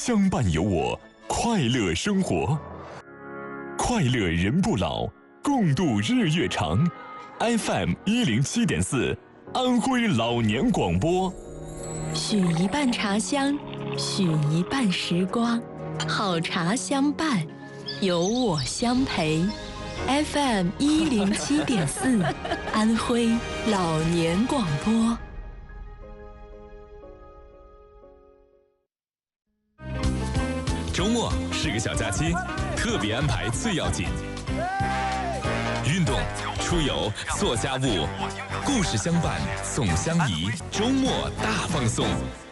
相伴有我，快乐生活。快乐人不老，共度日月长。FM 107.4，安徽老年广播。 许一半茶香，许一半时光，好茶相伴，有我相陪。FM 107.4，安徽老年广播。 周末是个小假期，特别安排最要紧。运动、出游、做家务，故事相伴，总相宜。周末大放送。